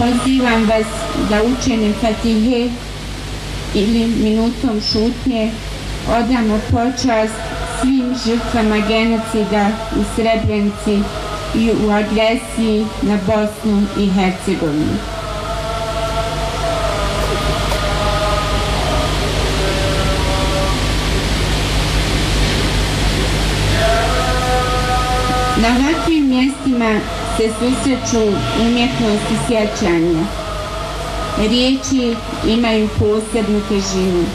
Pozivam vas da učenim Fatihe ili minutom šutnje odamo počast svim žrtvama genocida u Srebrenici i u agresiji na Bosnu i Hercegovinu. Na ovakvim mjestima se susreću umjetnost i sjećanja. Riječi imaju posebnu težinu.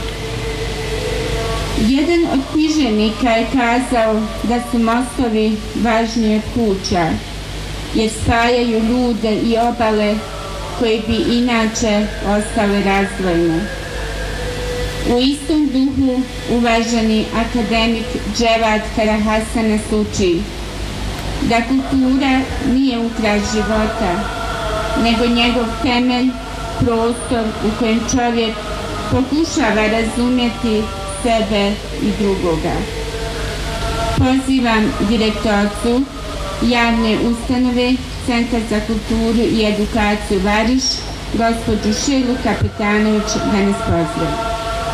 Jedan od književnika je kazao da su mostovi važniji od kuća, jer spajaju ljude i obale koje bi inače ostale razdvojene. U istom duhu uvaženi akademik Dževad Karahasan nas uči da kultura nije ukras života, nego njegov temelj, prostor u kojem čovjek pokušava razumjeti sebe i drugoga. Pozivam direktorcu javne ustanove Centar za kulturu i edukaciju Variš, gospođu Šilu Kapetanović, da nas pozdravi.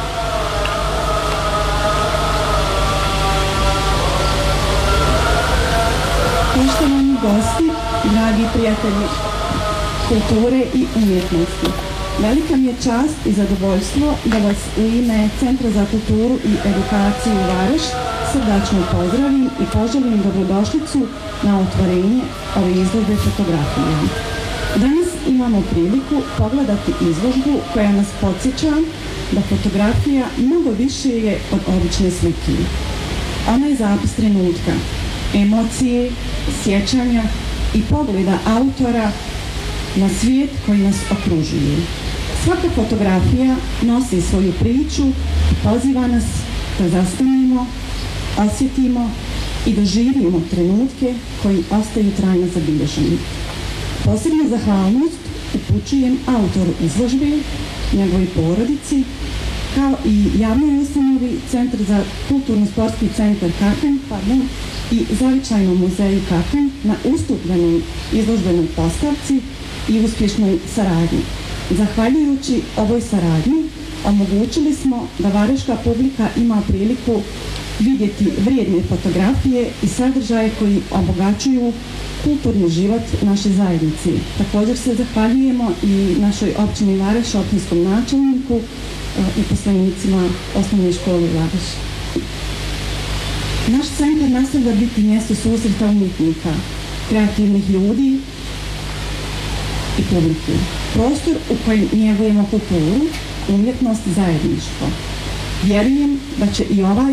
Poštovani gosti, dragi prijatelji kulture i umjetnosti, velika mi je čast i zadovoljstvo da vas u ime Centra za kulturu i edukaciju Vareš srdačno pozdravim i poželim dobrodošlicu na otvorenje ove izložbe fotografija. Danas imamo priliku pogledati izložbu koja nas podsjeća da fotografija mnogo više je od obične slike. Ona je zapis trenutka, emocije, sjećanja i pogleda autora na svijet koji nas okružuje. Svaka fotografija nosi svoju priču i poziva nas da zastanemo, osjetimo i doživimo trenutke koji ostaju trajno zabilježeni. Posebnu zahvalnost upućujem autoru izložbe, njegovoj porodici, kao i javnoj ustanovi Centar za kulturno-sportski centar Kaken, i Zavičajnom muzeju Kaken na ustupljenoj izložbenoj postavci i uspješnoj saradnji. Zahvaljujući ovoj saradnji omogućili smo da vareška publika ima priliku vidjeti vrijedne fotografije i sadržaje koji obogaćuju kulturni život naše zajednice. Također se zahvaljujemo i našoj općini Vareš, općinskom načelniku i poslenicima osnovne škole Vareš. Naš centar nastavlja biti mjesto susreta umjetnika, kreativnih ljudi i publike. Prostor u kojem njegujemo kulturu, umjetnost i zajedništvo. Vjerujem da će i ovaj